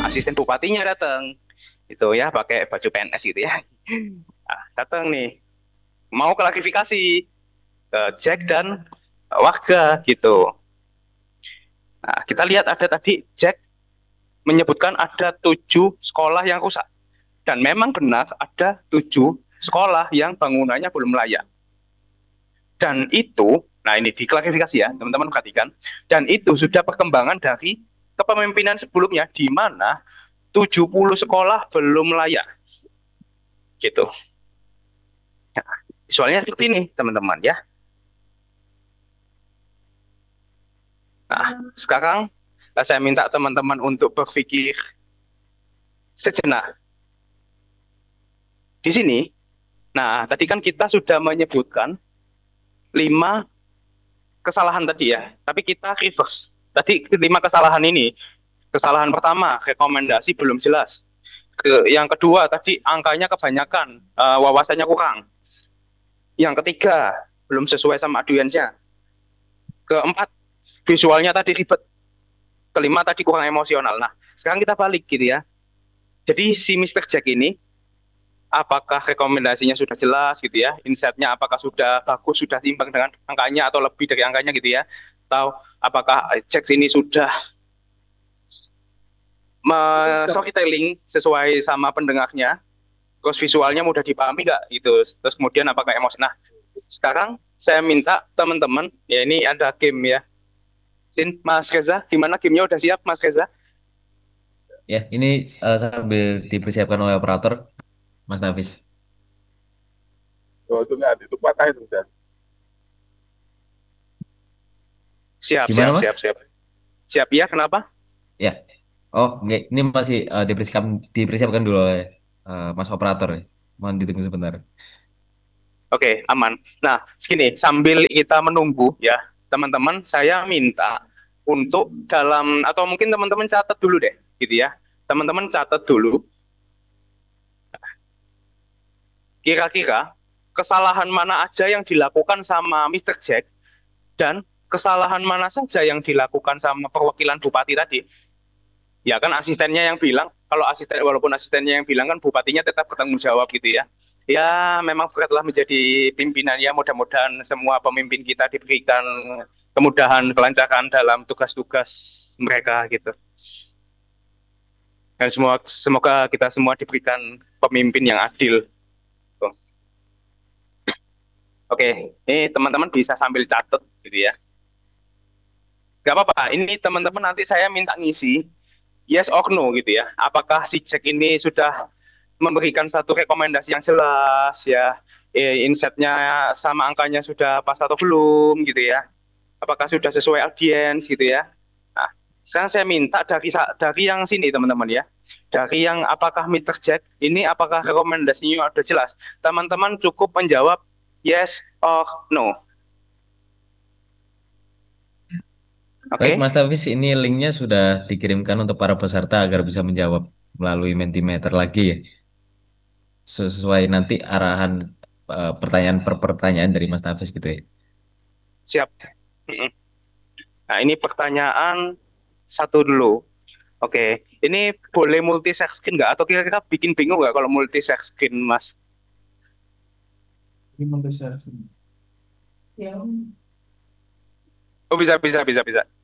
asisten bupatinya datang, itu ya pakai baju PNS gitu ya. Nah, datang nih, mau klarifikasi ke Jack dan warga gitu. Nah, kita lihat ada tadi Jack menyebutkan ada 7 sekolah yang rusak. Dan memang benar ada 7 sekolah yang bangunannya belum layak. Dan itu, nah ini diklarifikasi ya, teman-teman perhatikan. Dan itu sudah perkembangan dari kepemimpinan sebelumnya, di mana 70 sekolah belum layak. Gitu. Nah, visualnya seperti ini, teman-teman ya. Nah, sekarang saya minta teman-teman untuk berpikir sejenak. Di sini, nah tadi kan kita sudah menyebutkan 5 kesalahan tadi ya, tapi kita reverse. Tadi 5 kesalahan ini, kesalahan pertama, rekomendasi belum jelas. Yang kedua, tadi angkanya kebanyakan, wawasannya kurang. Yang ketiga, belum sesuai sama audiensnya. Keempat, visualnya tadi ribet. Kelima, tadi kurang emosional. Nah, sekarang kita balik gitu ya. Jadi si Mr. Jack ini, apakah rekomendasinya sudah jelas gitu ya, insight-nya apakah sudah bagus, sudah timbang dengan angkanya atau lebih dari angkanya gitu ya, atau apakah Jack ini sudah storytelling sesuai sama pendengarnya, terus visualnya mudah dipahami nggak gitu, terus kemudian apakah emosi. Nah, sekarang saya minta teman-teman, ya ini ada game ya, Mas Reza, gimana gamenya, udah siap Mas Reza? Ya, ini sambil dipersiapkan oleh operator, Mas Nafis. Oh, itu nggak, itu patah itu udah. Siap, Gimana, siap, Mas? siap, siap. Siap ya, kenapa? Ya. Oh, enggak. Ini masih dipersiapkan dulu oleh Mas operator ya. Mohon ditunggu sebentar. Oke, aman. Nah, segini, sambil kita menunggu ya, teman-teman, saya minta untuk dalam, atau mungkin teman-teman catat dulu deh, gitu ya. Teman-teman catat dulu, kira-kira kesalahan mana aja yang dilakukan sama Mr. Jack, dan kesalahan mana saja yang dilakukan sama perwakilan bupati tadi. Ya kan asistennya yang bilang, kalau asisten, walaupun asistennya yang bilang kan bupatinya tetap bertanggung jawab gitu ya. Ya memang beratlah menjadi pimpinan ya, mudah-mudahan semua pemimpin kita diberikan kemudahan, kelancaran dalam tugas-tugas mereka gitu. Dan semoga kita semua diberikan pemimpin yang adil. Oke, ini teman-teman bisa sambil catat gitu ya. Gak apa-apa, ini teman-teman nanti saya minta ngisi yes or no gitu ya. Apakah si Jack ini sudah memberikan satu rekomendasi yang jelas ya, insight-nya sama angkanya sudah pas atau belum gitu ya, apakah sudah sesuai audiens gitu ya. Nah, sekarang saya minta dari yang sini teman-teman ya, dari yang apakah Mr. Jack ini apakah rekomendasinya sudah jelas, teman-teman cukup menjawab yes or no. Baik, Oke. Mas Nafis, ini linknya sudah dikirimkan untuk para peserta agar bisa menjawab melalui Mentimeter lagi ya. Sesuai nanti arahan pertanyaan per pertanyaan dari Mas Nafis gitu ya. Siap. Nah, ini pertanyaan satu dulu. Oke, ini boleh multi screen nggak? Atau kira-kira bikin bingung nggak kalau multi screen, Mas? Ini mendesak. Oh, bisa, bisa, bisa, bisa.